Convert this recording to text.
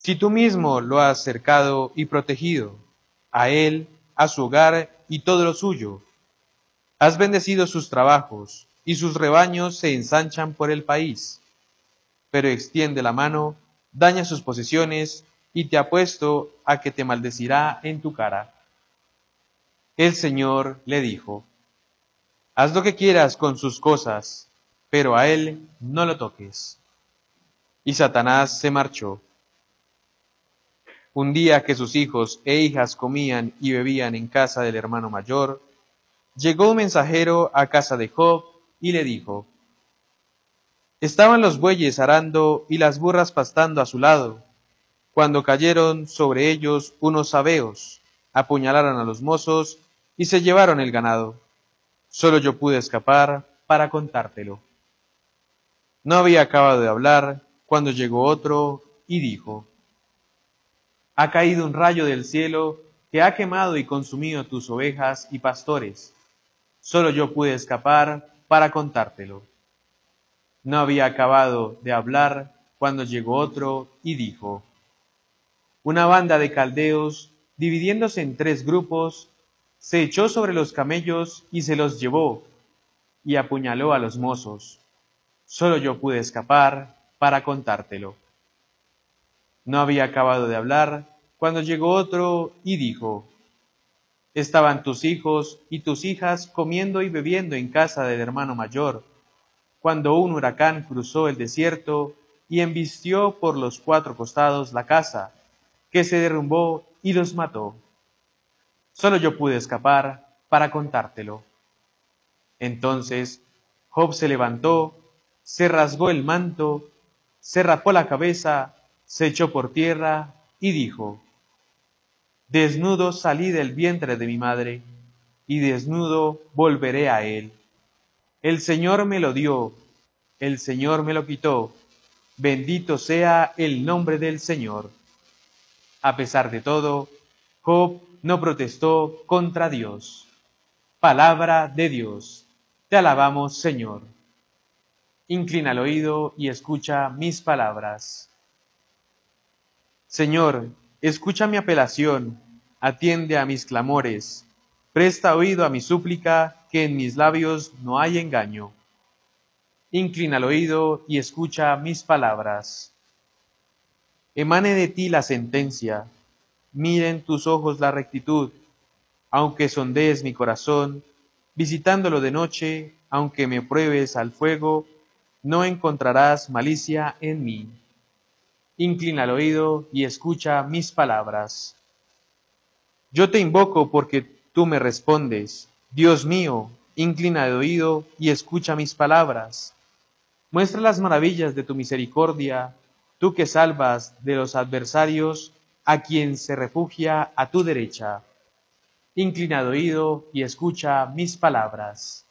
Si tú mismo lo has cercado y protegido, a él, a su hogar y todo lo suyo, has bendecido sus trabajos, y sus rebaños se ensanchan por el país. Pero extiende la mano, daña sus posesiones, y te apuesto a que te maldecirá en tu cara. El Señor le dijo, haz lo que quieras con sus cosas, pero a él no lo toques. Y Satanás se marchó. Un día que sus hijos e hijas comían y bebían en casa del hermano mayor, llegó un mensajero a casa de Job y le dijo, estaban los bueyes arando y las burras pastando a su lado, cuando cayeron sobre ellos unos sabeos, apuñalaron a los mozos y se llevaron el ganado. Solo yo pude escapar para contártelo. No había acabado de hablar cuando llegó otro y dijo, ha caído un rayo del cielo que ha quemado y consumido tus ovejas y pastores. Solo yo pude escapar para contártelo. No había acabado de hablar cuando llegó otro y dijo, una banda de caldeos, dividiéndose en 3 grupos, se echó sobre los camellos y se los llevó, y apuñaló a los mozos. Solo yo pude escapar para contártelo. No había acabado de hablar cuando llegó otro y dijo, estaban tus hijos y tus hijas comiendo y bebiendo en casa del hermano mayor, cuando un huracán cruzó el desierto y embistió por los 4 costados la casa, que se derrumbó y los mató. Solo yo pude escapar para contártelo. Entonces Job se levantó, se rasgó el manto, se rapó la cabeza, se echó por tierra y dijo, desnudo salí del vientre de mi madre, y desnudo volveré a él. El Señor me lo dio, el Señor me lo quitó, bendito sea el nombre del Señor. A pesar de todo, Job no protestó contra Dios. Palabra de Dios. Te alabamos, Señor. Inclina el oído y escucha mis palabras. Señor, escucha mi apelación, atiende a mis clamores, presta oído a mi súplica, que en mis labios no hay engaño. Inclina el oído y escucha mis palabras. Emane de ti la sentencia, miren tus ojos la rectitud, aunque sondees mi corazón, visitándolo de noche, aunque me pruebes al fuego, no encontrarás malicia en mí. Inclina el oído y escucha mis palabras. Yo te invoco porque tú me respondes. Dios mío, inclina el oído y escucha mis palabras. Muestra las maravillas de tu misericordia, tú que salvas de los adversarios a quien se refugia a tu derecha. Inclina el oído y escucha mis palabras.